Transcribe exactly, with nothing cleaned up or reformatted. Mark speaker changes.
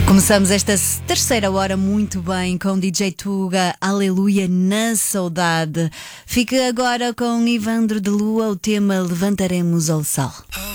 Speaker 1: Começamos esta terceira hora muito bem com D J Tuga, Aleluia na Saudade. Fica agora com Ivandro de Lua, o tema Levantaremos ao Sol.